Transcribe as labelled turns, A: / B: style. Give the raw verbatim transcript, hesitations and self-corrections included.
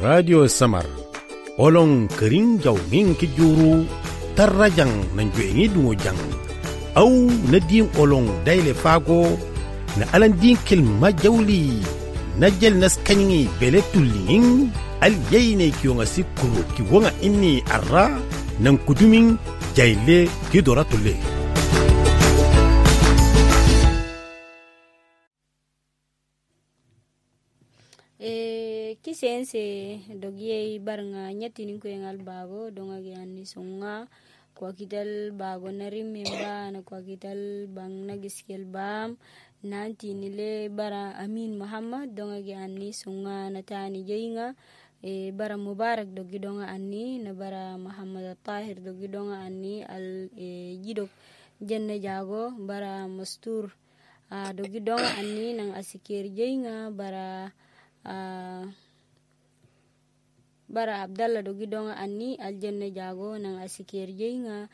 A: Radio Samar olong kering jaw ngin ki juru tarrajang nan jwengi dungo jang au na din olong daile fago na alan din kil majawli na jel nas kanyi bele tullin al yayne ki yonga sikuru ki wonga inni arra nan kudumin jayle ki dora tulle
B: e kisense dogiye barnga nyatini ko engal bago donga gianni sunga kwa kital bago narim memba na kwa kital bang nagiskel bam nanti nile bara Amin Muhammad donga gianni sunga natani jeinga e bara Mubarak dogi donga anni na bara Muhammad Tahir dogi donga anni al e jidok jenne jago bara Mastur a dogi donga anni nang asikir jeinga bara Uh, bara Abdallah dogi donga anni aljanna jago nang asikir jeinga